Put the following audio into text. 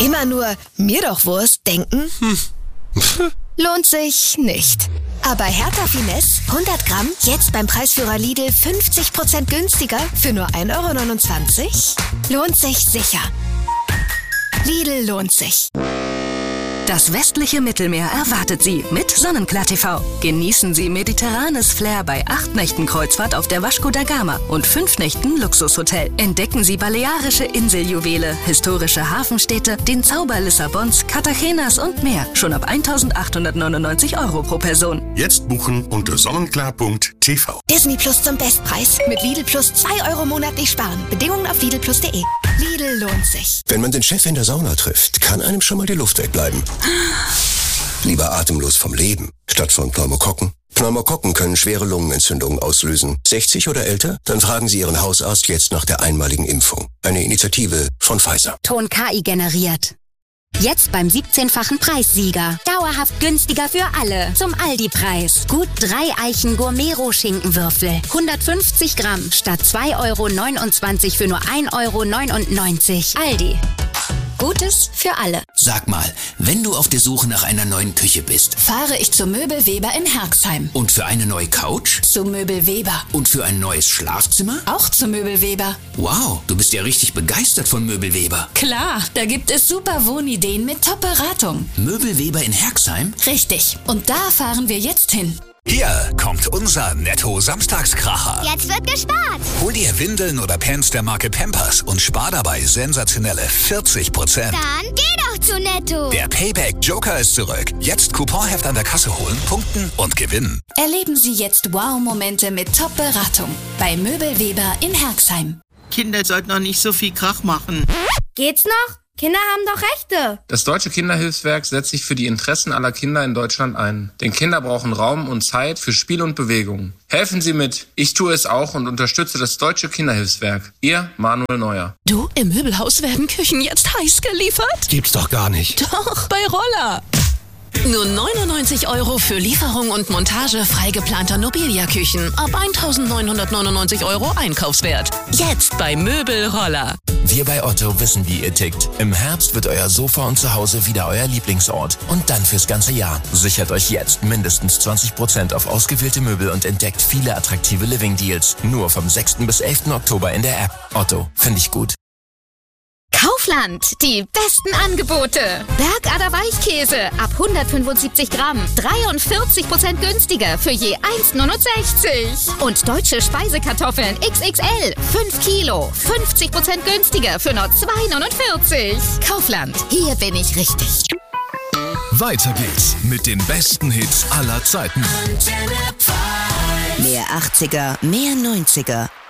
Immer nur mir doch Wurst denken? Lohnt sich nicht. Aber Hertha Finesse, 100 Gramm, jetzt beim Preisführer Lidl 50% günstiger für nur 1,29 €? Lohnt sich sicher. Lidl lohnt sich. Das westliche Mittelmeer erwartet Sie mit Sonnenklar TV. Genießen Sie mediterranes Flair bei 8 Nächten Kreuzfahrt auf der Vasco da Gama und 5 Nächten Luxushotel. Entdecken Sie balearische Inseljuwele, historische Hafenstädte, den Zauber Lissabons, Cartagenas und mehr. Schon ab 1.899 € pro Person. Jetzt buchen unter sonnenklar.tv. Disney Plus zum Bestpreis. Mit Lidl Plus 2 € monatlich sparen. Bedingungen auf lidlplus.de. Lidl lohnt sich. Wenn man den Chef in der Sauna trifft, kann einem schon mal die Luft wegbleiben. Lieber atemlos vom Leben, statt von Pneumokokken. Pneumokokken können schwere Lungenentzündungen auslösen. 60 oder älter? Dann fragen Sie Ihren Hausarzt jetzt nach der einmaligen Impfung. Eine Initiative von Pfizer. Ton KI generiert. Jetzt beim 17-fachen Preissieger. Dauerhaft günstiger für alle. Zum Aldi-Preis. Gut 3 Eichen Gourmet-Schinkenwürfel. 150 Gramm statt 2,29 € für nur 1,99 €. Aldi. Gutes für alle. Sag mal, wenn du auf der Suche nach einer neuen Küche bist, fahre ich zu Möbelweber in Herxheim. Und für eine neue Couch? Zu Möbelweber. Und für ein neues Schlafzimmer? Auch zu Möbelweber. Wow, du bist ja richtig begeistert von Möbelweber. Klar, da gibt es super Wohnideen mit Top-Beratung. Möbelweber in Herxheim? Richtig. Und da fahren wir jetzt hin. Hier kommt unser Netto-Samstagskracher. Jetzt wird gespart. Hol dir Windeln oder Pants der Marke Pampers und spar dabei sensationelle 40%. Dann geh doch zu Netto. Der Payback-Joker ist zurück. Jetzt Couponheft an der Kasse holen, punkten und gewinnen. Erleben Sie jetzt Wow-Momente mit Top-Beratung bei Möbelweber in Herxheim. Kinder sollten noch nicht so viel Krach machen. Geht's noch? Kinder haben doch Rechte. Das Deutsche Kinderhilfswerk setzt sich für die Interessen aller Kinder in Deutschland ein. Denn Kinder brauchen Raum und Zeit für Spiel und Bewegung. Helfen Sie mit. Ich tue es auch und unterstütze das Deutsche Kinderhilfswerk. Ihr Manuel Neuer. Du, im Möbelhaus werden Küchen jetzt heiß geliefert? Gibt's doch gar nicht. Doch, bei Roller. Nur 99 € für Lieferung und Montage frei geplanter Nobilia-Küchen. Ab 1.999 € Einkaufswert. Jetzt bei Möbelroller. Wir bei Otto wissen, wie ihr tickt. Im Herbst wird euer Sofa und Zuhause wieder euer Lieblingsort. Und dann fürs ganze Jahr. Sichert euch jetzt mindestens 20% auf ausgewählte Möbel und entdeckt viele attraktive Living-Deals. Nur vom 6. bis 11. Oktober in der App. Otto, finde ich gut. Kaufland, die besten Angebote. Bergader Weichkäse ab 175 Gramm, 43% günstiger für je 1,69 €. Und deutsche Speisekartoffeln XXL, 5 Kilo, 50% günstiger für nur 2,49 €. Kaufland, hier bin ich richtig. Weiter geht's mit den besten Hits aller Zeiten. Mehr 80er, mehr 90er.